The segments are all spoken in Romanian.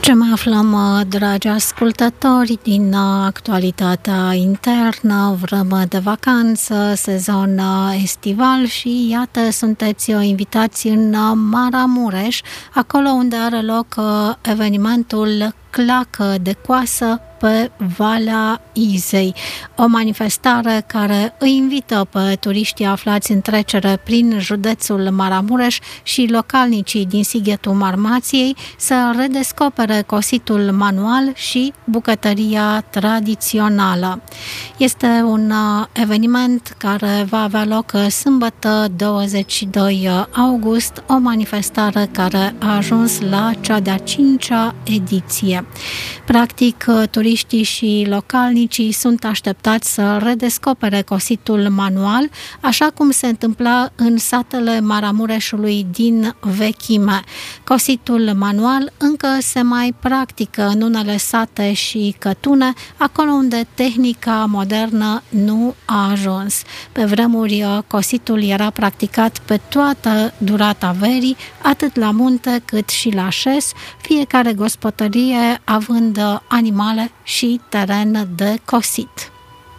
Ce mai aflăm, dragi ascultători, din actualitatea internă, vreme de vacanță, sezon estival și iată, sunteți invitați în Maramureș, acolo unde are loc evenimentul Clacă de Coasă pe Valea Izei, o manifestare care îi invită pe turiștii aflați în trecere prin județul Maramureș și localnicii din Sighetul Marmației să redescopere cositul manual și bucătăria tradițională. Este un eveniment care va avea loc sâmbătă 22 august, o manifestare care a ajuns la cea de-a 5-a ediție. Practic, turiștii și localnicii sunt așteptați să redescopere cositul manual, așa cum se întâmpla în satele Maramureșului din vechime. Cositul manual încă se mai practică în unele sate și cătune, acolo unde tehnica modernă nu a ajuns. Pe vremuri, cositul era practicat pe toată durata verii, atât la munte cât și la șes, fiecare gospodărie având animale și teren de cosit.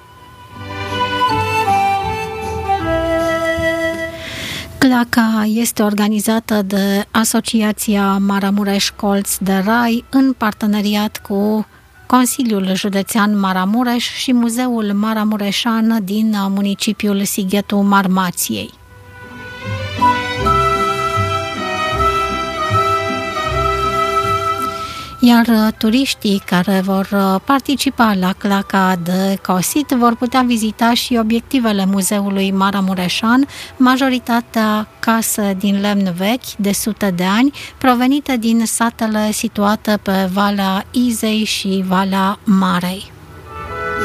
Claca este organizată de Asociația Maramureș Colț de Rai în parteneriat cu Consiliul Județean Maramureș și Muzeul Maramureșan din municipiul Sighetul Marmației. Iar turiștii care vor participa la Claca de Cosit vor putea vizita și obiectivele Muzeului Maramureșan, majoritatea case din lemn vechi de sute de ani, provenite din satele situate pe Valea Izei și Valea Marei.